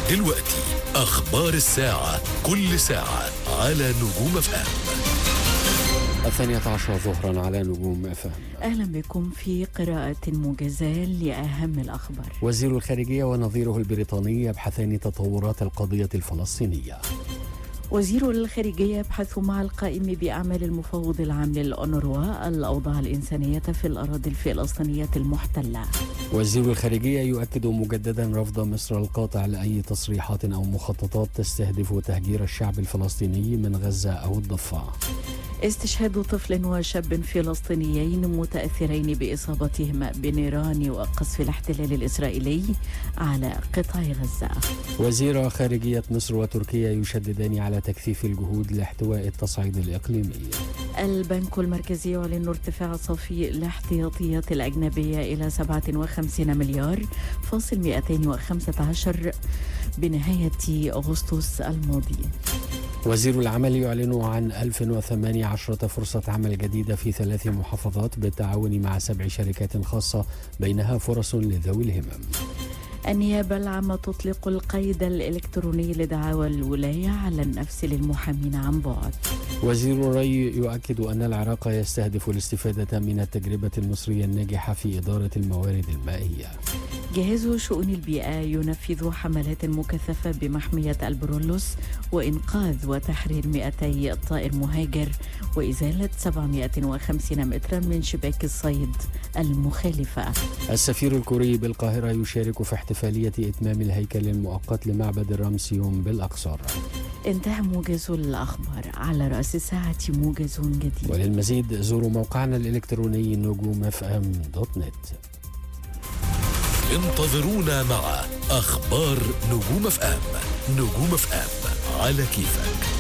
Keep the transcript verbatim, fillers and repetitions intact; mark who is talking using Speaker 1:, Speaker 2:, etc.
Speaker 1: دلوقتي أخبار الساعة، كل ساعة على نجوم اف ام.
Speaker 2: الثانية عشر ظهرا على نجوم اف ام.
Speaker 3: أهلا بكم في قراءة موجزة لأهم الأخبار.
Speaker 2: وزير الخارجية ونظيره البريطاني يبحثان تطورات القضية الفلسطينية.
Speaker 3: وزير الخارجية يبحث مع القائم بأعمال المفوض العام للأونروا الأوضاع الإنسانية في الأراضي الفلسطينية المحتلة.
Speaker 2: وزير الخارجية يؤكد مجددا رفض مصر القاطع لأي تصريحات أو مخططات تستهدف تهجير الشعب الفلسطيني من غزة أو الضفة.
Speaker 3: استشهاد طفل وشاب فلسطينيين متأثرين بإصابتهما بنيران وقصف الاحتلال الإسرائيلي على قطاع غزة.
Speaker 2: وزير خارجية مصر وتركيا يشددان على تكثيف الجهود لاحتواء التصعيد الإقليمي.
Speaker 3: البنك المركزي يعلن ارتفاع صافي الاحتياطيات الأجنبية إلى سبعة وخمسين مليار فاصل مئتين وخمسة عشر بنهاية أغسطس الماضي.
Speaker 2: وزير العمل يعلن عن ألف وثمانية عشر فرصة عمل جديدة في ثلاث محافظات بالتعاون مع سبع شركات خاصة بينها فرص لذوي الهمم.
Speaker 3: النيابة العامة تطلق القيد الإلكتروني لدعاوى الولاية على النفس للمحامين عن بعد.
Speaker 2: وزير الري يؤكد أن العراق يستهدف الاستفادة من التجربة المصرية الناجحة في إدارة الموارد المائية.
Speaker 3: جهاز شؤون البيئة ينفذ حملات مكثفة بمحمية البرولوس وإنقاذ وتحرير مئتي طائر مهاجر وإزالة سبعمئة وخمسين مترا من شباك الصيد المخالفة.
Speaker 2: السفير الكوري بالقاهرة يشارك في احتفالية إتمام الهيكل المؤقت لمعبد الرمسيوم بالأقصر.
Speaker 3: انتهى موجز الأخبار، على رأس الساعة موجز جديد.
Speaker 2: وللمزيد زوروا موقعنا الإلكتروني نجوم اف ام دوت نت.
Speaker 1: انتظرونا مع أخبار نجوم اف ام. نجوم اف ام على كيفك.